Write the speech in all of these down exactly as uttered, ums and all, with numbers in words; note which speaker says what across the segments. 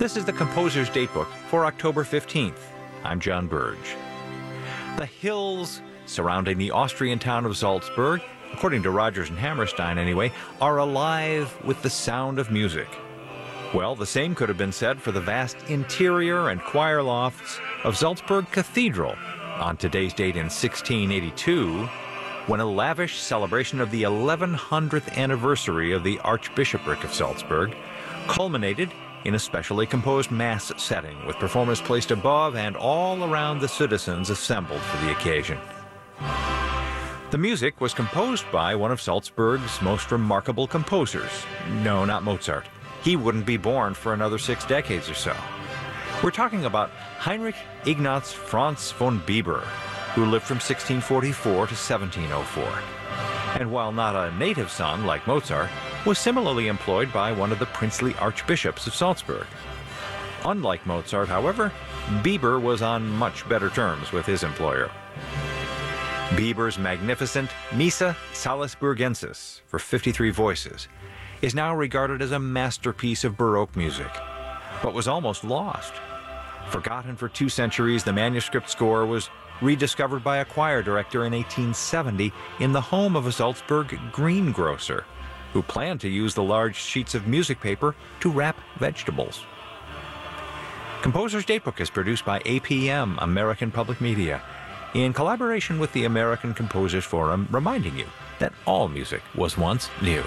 Speaker 1: This is the Composer's Datebook for October fifteenth. I'm John Burge. The hills surrounding the Austrian town of Salzburg, according to Rodgers and Hammerstein anyway, are alive with the sound of music. Well, the same could have been said for the vast interior and choir lofts of Salzburg Cathedral on today's date in sixteen eighty-two, when a lavish celebration of the eleven hundredth anniversary of the Archbishopric of Salzburg culminated in a specially composed mass setting with performers placed above and all around the citizens assembled for the occasion. The music was composed by one of Salzburg's most remarkable composers. No, not Mozart. He wouldn't be born for another six decades or so. We're talking about Heinrich Ignaz Franz von Bieber, who lived from sixteen forty-four to seventeen oh four. And while not a native son like Mozart, was similarly employed by one of the princely archbishops of Salzburg. Unlike Mozart, however, Bieber was on much better terms with his employer. Bieber's magnificent Missa Salzburgensis for fifty-three voices is now regarded as a masterpiece of Baroque music, but was almost lost. Forgotten for two centuries, the manuscript score was rediscovered by a choir director in eighteen seventy in the home of a Salzburg greengrocer, who planned to use the large sheets of music paper to wrap vegetables. Composer's Datebook is produced by A P M, American Public Media, in collaboration with the American Composers Forum, reminding you that all music was once new.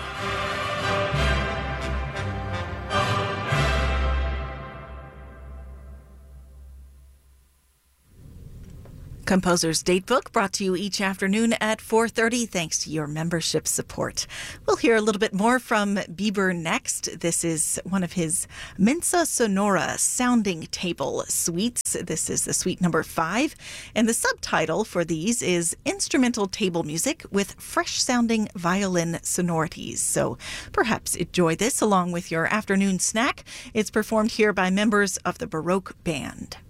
Speaker 2: Composer's Datebook brought to you each afternoon at four thirty thanks to your membership support. We'll hear a little bit more from Bieber next. This is one of his Mensa Sonora sounding table suites. This is the suite number five, and the subtitle for these is Instrumental Table Music with Fresh Sounding Violin Sonorities. So perhaps enjoy this along with your afternoon snack. It's performed here by members of the Baroque Band.